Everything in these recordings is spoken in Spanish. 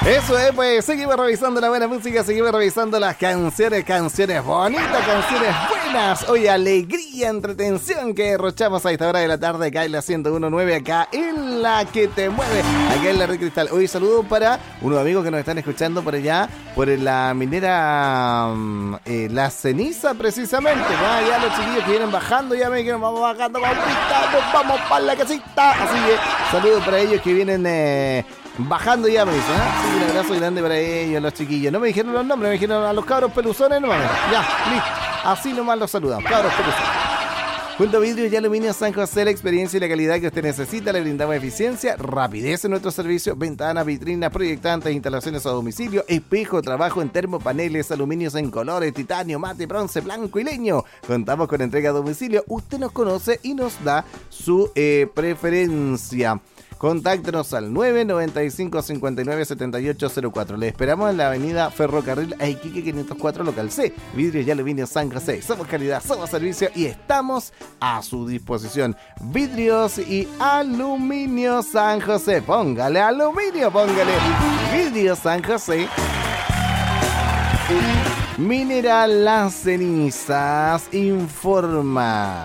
Eso es, pues seguimos revisando la buena música, seguimos revisando las canciones bonitas, canciones buenas. Hoy alegría, entretención que derrochamos a esta hora de la tarde acá en la 101.9, acá en la que te mueve, acá en la Red Cristal. Hoy saludo para unos amigos que nos están escuchando por allá, por la minera La Ceniza precisamente. Ya los chiquillos que vienen bajando, ya me dijeron, vamos bajando, vamos para la casita. Así que saludos para ellos que vienen... bajando ya me dicen, sí, un abrazo grande para ellos, los chiquillos. No me dijeron los nombres, me dijeron a los cabros peluzones nomás. Ya, listo. Así nomás los saludamos, cabros peluzones. Junto a Vidrios y Aluminio San José, la experiencia y la calidad que usted necesita, le brindamos eficiencia, rapidez en nuestro servicio, ventanas, vitrinas, proyectantes, instalaciones a domicilio, espejo, trabajo en termopaneles, aluminios en colores, titanio, mate, bronce, blanco y leño. Contamos con entrega a domicilio. Usted nos conoce y nos da su preferencia. Contáctenos al 995-597804. Le esperamos en la avenida Ferrocarril a Iquique 504, local C. Vidrios y Aluminio San José. Somos calidad, somos servicio y estamos a su disposición. Vidrios y Aluminio San José. Póngale aluminio, póngale. Vidrios San José. Mineral Las Cenizas informa.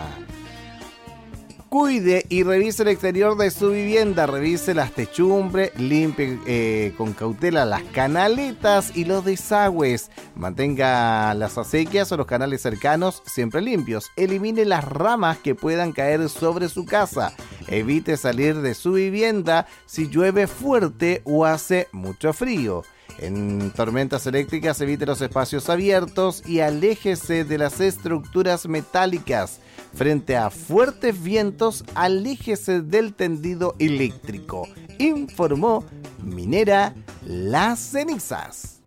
Cuide y revise el exterior de su vivienda, revise las techumbres, limpie con cautela las canaletas y los desagües. Mantenga las acequias o los canales cercanos siempre limpios. Elimine las ramas que puedan caer sobre su casa. Evite salir de su vivienda si llueve fuerte o hace mucho frío. En tormentas eléctricas evite los espacios abiertos y aléjese de las estructuras metálicas. Frente a fuertes vientos, aléjese del tendido eléctrico. Informó Minera Las Cenizas.